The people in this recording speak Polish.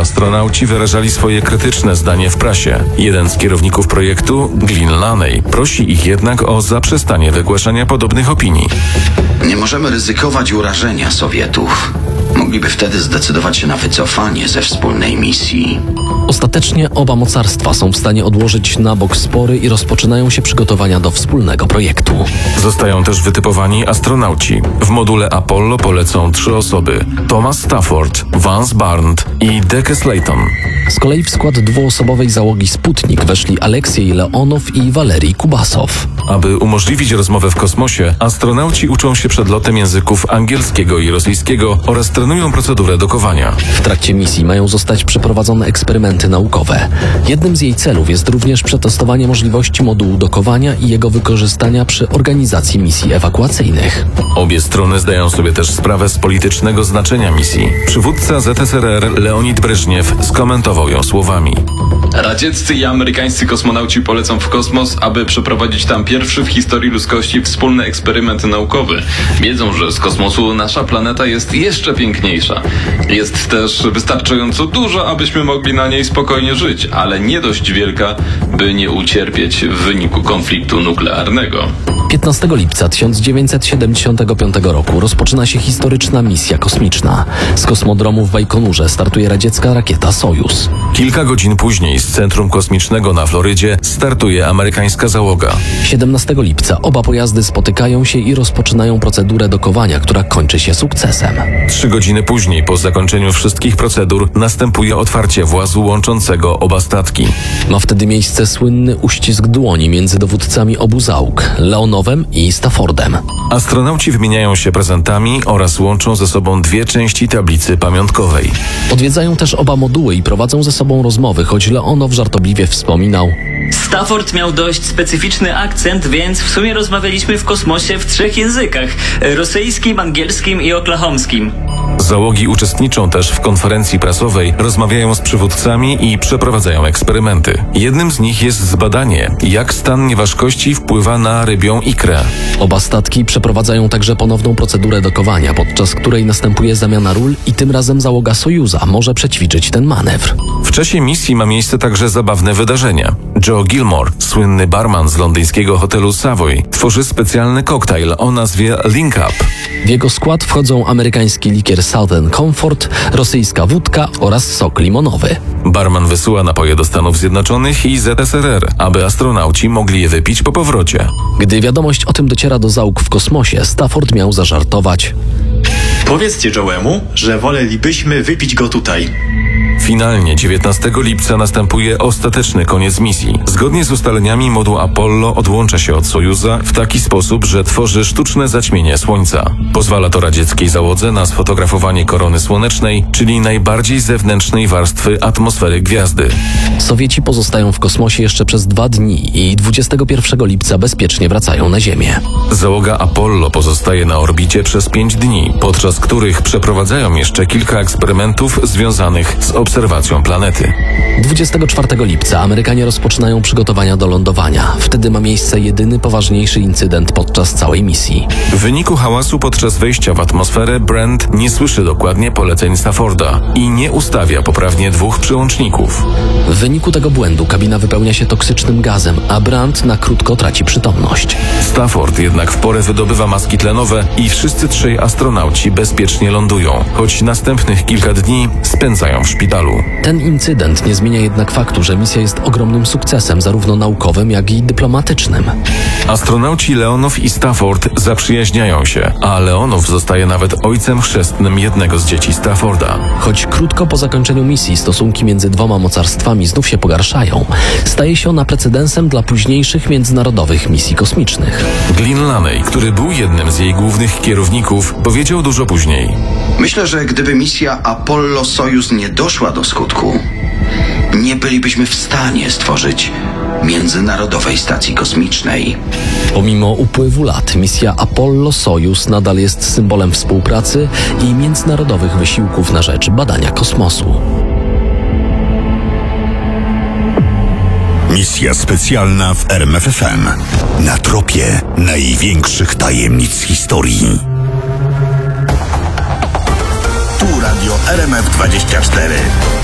astronauci wyrażali swoje krytyczne zdanie w prasie. Jeden z kierowników projektu, Glyn Laney, prosi ich jednak o zaprzestanie wygłaszania podobnych opinii. Nie możemy ryzykować urażenia Sowietów. Mogliby wtedy zdecydować się na wycofanie ze wspólnej misji. Ostatecznie oba mocarstwa są w stanie odłożyć na bok spory i rozpoczynają się przygotowania do wspólnego projektu. Zostają też wytypowani astronauci. W module Apollo polecą 3 osoby: Thomas Stafford, Vance Barnes i Deke Slayton. Z kolei w skład dwuosobowej załogi Sputnik weszli Aleksiej Leonow i Walerij Kubasow. Aby umożliwić rozmowę w kosmosie, astronauci uczą się przed lotem języków angielskiego i rosyjskiego oraz trenują procedurę dokowania. W trakcie misji mają zostać przeprowadzone eksperymenty naukowe. Jednym z jej celów jest również przetestowanie możliwości modułu dokowania i jego wykorzystania przy organizacji misji ewakuacyjnych. Obie strony zdają sobie też sprawę z politycznego znaczenia misji. Przywódca ZSRR Leonid Breżniew skomentował ją słowami: Radzieccy i amerykańscy kosmonauci polecą w kosmos, aby przeprowadzić tam pierwszy w historii ludzkości wspólny eksperyment naukowy. Wiedzą, że z kosmosu nasza planeta jest jeszcze piękniejsza. Jest też wystarczająco duża, abyśmy mogli na niej spokojnie żyć, ale nie dość wielka, by nie ucierpieć w wyniku konfliktu nuklearnego. 15 lipca 1975 roku rozpoczyna się historyczna misja kosmiczna. Z kosmodromu w Bajkonurze startuje radziecka rakieta Sojuz. Kilka godzin później z Centrum Kosmicznego na Florydzie startuje amerykańska załoga. 17 lipca oba pojazdy spotykają się i rozpoczynają procedurę dokowania, która kończy się sukcesem. 3 godziny później, po zakończeniu wszystkich procedur, następuje otwarcie włazu łączącego oba statki. Ma wtedy miejsce słynny uścisk dłoni między dowódcami obu załóg, Leonowem i Staffordem. Astronauci wymieniają się prezentami oraz łączą ze sobą 2 części tablicy pamiątkowej. Odwiedzają też oba moduły i prowadzą ze sobą rozmowy, choć Leonow żartobliwie wspominał: Stafford miał dość specyficzny akcent, więc w sumie rozmawialiśmy w kosmosie w 3 językach: rosyjskim, angielskim i oklahomskim. Załogi uczestniczą też w konferencji prasowej, rozmawiają z przywódcami i przeprowadzają eksperymenty. Jednym z nich jest zbadanie, jak stan nieważkości wpływa na rybią ikrę. Oba statki przeprowadzają także ponowną procedurę dokowania, podczas której następuje zamiana ról i tym razem załoga Sojuza może przećwiczyć ten manewr. W czasie misji ma miejsce także zabawne wydarzenia. Joe Gilmore, słynny barman z londyńskiego hotelu Savoy, tworzy specjalny koktajl o nazwie Link Up. W jego skład wchodzą amerykański likier Southern Comfort, rosyjska wódka oraz sok limonowy. Barman wysyła napoje do Stanów Zjednoczonych i ZSRR, aby astronauci mogli je wypić po powrocie. Gdy wiadomość o tym dociera do załóg w kosmosie, Stafford miał zażartować: Powiedzcie Joe'emu, że wolelibyśmy wypić go tutaj. Finalnie 19 lipca następuje ostateczny koniec misji. Zgodnie z ustaleniami moduł Apollo odłącza się od Sojuza w taki sposób, że tworzy sztuczne zaćmienie Słońca. Pozwala to radzieckiej załodze na sfotografowanie korony słonecznej, czyli najbardziej zewnętrznej warstwy atmosfery gwiazdy. Sowieci pozostają w kosmosie jeszcze przez 2 dni i 21 lipca bezpiecznie wracają na Ziemię. Załoga Apollo pozostaje na orbicie przez 5 dni, podczas których przeprowadzają jeszcze kilka eksperymentów związanych z obserwacją planety. 24 lipca Amerykanie rozpoczynają przygotowania do lądowania. Wtedy ma miejsce jedyny poważniejszy incydent podczas całej misji. W wyniku hałasu podczas wejścia w atmosferę Brent nie słyszy dokładnie poleceń Stafforda i nie ustawia poprawnie 2 przyłączników. W wyniku tego błędu kabina wypełnia się toksycznym gazem, a Brandt na krótko traci przytomność. Stafford jednak w porę wydobywa maski tlenowe i wszyscy 3 astronauci bezpiecznie lądują, choć następnych kilka dni spędzają w szpitalu. Ten incydent nie zmienia jednak faktu, że misja jest ogromnym sukcesem, zarówno naukowym, jak i dyplomatycznym. Astronauci Leonow i Stafford zaprzyjaźniają się, a Leonow zostaje nawet ojcem chrzestnym jednego z dzieci Stafforda. Choć krótko po zakończeniu misji stosunki między 2 mocarstwami znów się pogarszają, staje się ona precedensem dla późniejszych międzynarodowych misji kosmicznych. Glyn Laney, który był jednym z jej głównych kierowników, powiedział dużo później: Myślę, że gdyby misja Apollo-Sojuz nie doszła do skutku, nie bylibyśmy w stanie stworzyć Międzynarodowej Stacji Kosmicznej. Pomimo upływu lat misja Apollo-Sojuz nadal jest symbolem współpracy i międzynarodowych wysiłków na rzecz badania kosmosu. Misja specjalna w RMF FM. Na tropie największych tajemnic historii. Tu radio RMF 24.